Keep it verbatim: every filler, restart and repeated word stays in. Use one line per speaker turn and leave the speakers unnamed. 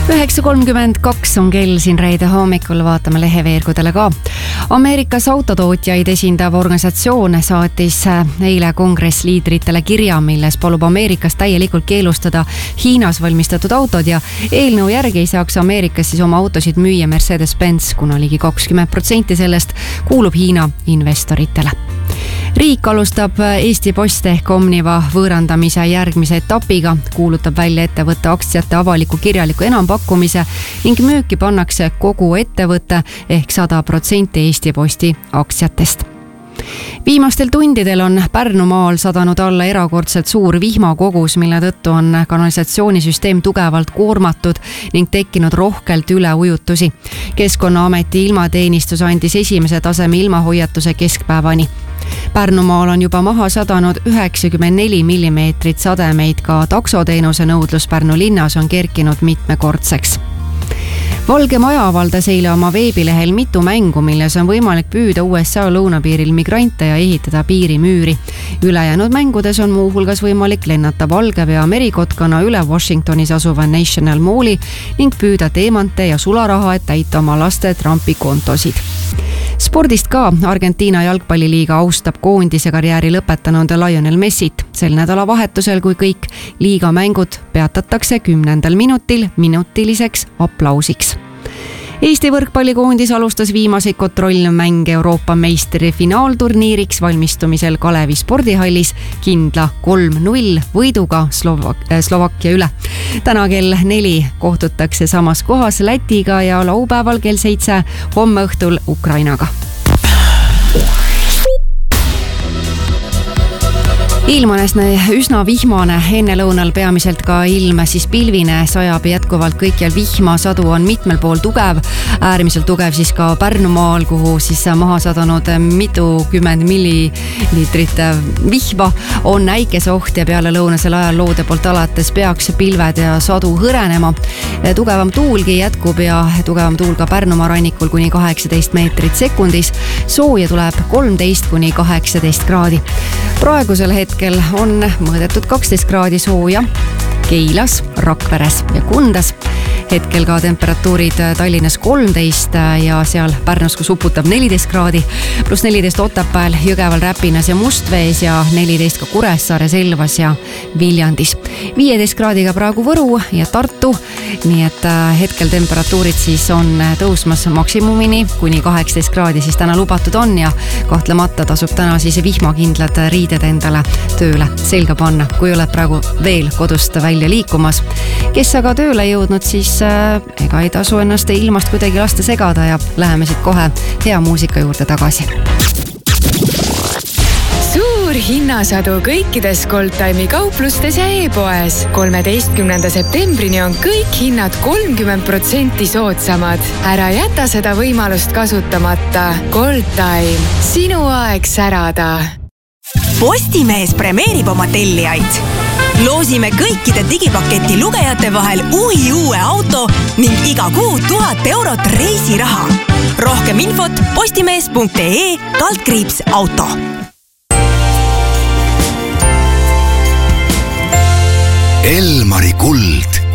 üheksa kolmkümmend kaks on kell siin reede hommikul, vaatame leheveergudele ka. Ameerikas autotootjaid esindav organisatsioon saatis eile kongressliidritele kirja, milles palub Ameerikas täielikult keelustada Hiinas valmistatud autod ja eelnõu järgi ei saaks Ameerikas siis oma autosid müüa Mercedes-Benz, kuna ligi kakskümmend protsenti sellest kuulub Hiina investoritele. Riik alustab Eesti Post ehk Omniva võõrandamise järgmise etapiga, kuulutab välja ettevõtte aktsiate avaliku kirjaliku enampakkumise ning müüki pannakse kogu ettevõtte ehk sada protsenti Eesti Posti aktsiatest. Viimastel tundidel on Pärnumaal sadanud alla erakordselt suur vihmakogus, mille tõttu on kanalisatsioonisüsteem tugevalt koormatud ning tekkinud rohkelt üleujutusi. Keskkonnaameti ilmateenistus andis esimese taseme ilmahoiatuse keskpäevani. Pärnumaal on juba maha sadanud üheksakümmend neli millimeetrit sademeid, ka taksoteenuse nõudlus Pärnu linnas on kerkinud mitmekordseks. Valge Maja avaldas eile oma veebilehel mitu mängu, milles on võimalik püüda U S A lõunapiiril migrante ja ehitada piirimüüri. Ülejäänud mängudes on muuhulgas võimalik lennata valgepea merikotkana üle Washingtonis asuva National Malli ning püüda teemante ja sularaha, et täita oma laste trampikontosid. Spordist ka. Argentiina jalgpalliliiga austab koondise karjääri lõpetanud Lionel Messit. Sel nädala vahetusel, kui kõik liiga mängud peatatakse kümnendal minutil minutiliseks aplausiks. Eesti võrkpallikoondis alustas viimaseid kontrollmänge Euroopa meistri finaalturniiriks valmistumisel Kalevi spordihallis kindla kolm null võiduga Slovak- Slovakkia üle. Täna kell neli kohtutakse samas kohas Lätiga ja laupäeval kell seitse homme õhtul Ukrainaga. Ilm on üsna vihmane, enne lõunal peamiselt ka ilm siis pilvine, sajab jätkuvalt kõikjal vihma, sadu on mitmel pool tugev, äärmiselt tugev siis ka Pärnumaal, kuhu siis maha sadanud mitukümmend milliliitrit vihma, on äikeseoht ja peale lõunasel ajal loode poolt alates peaks pilved ja sadu hõrenema. Tugevam tuulgi jätkub ja tugevam tuul ka Pärnumaa rannikul kuni kaheksateist meetrit sekundis, sooja tuleb kolmteist kuni kaheksateist kraadi. Praegusel hetkel on mõõdetud kaksteist kraadi sooja Keilas, Rakveres ja Kundas. Hetkel ka temperatuurid Tallinnas kolmteist ja seal Pärnus, kus uputab neliteist kraadi, pluss neliteist Otepääl, Jõgeval, Räpinas ja Mustvees ja neliteist ka Kuressaare, Selvas ja Viljandis. viieteist kraadiga praegu Võru ja Tartu, nii et hetkel temperatuurid siis on tõusmas maksimumini kuni kaheksateist kraadi, siis täna lubatud on ja kahtlemata tasub täna siis vihmakindlad riided endale tööle selga panna, kui oled praegu veel kodust välja liikumas. Kes aga tööle jõudnud, siis ega ei tasu ennast ilmast kuidagi lasta segada ja läheme siit kohe hea muusika juurde tagasi.
Suur hinnasadu kõikides Goldtime'i kauplustes ja e-poes. kolmeteistkümnenda septembrini on kõik hinnad kolmkümmend protsenti soodsamad. Ära jäta seda võimalust kasutamata. Goldtime. Sinu aeg särada.
Postimees premeerib oma tellijaid. Loosime kõikide digipaketi lugejate vahel uhi uue auto ning iga kuu tuhat eurot reisiraha. Rohkem infot postimees punkt ee kaldkriips auto.
Elmari kuld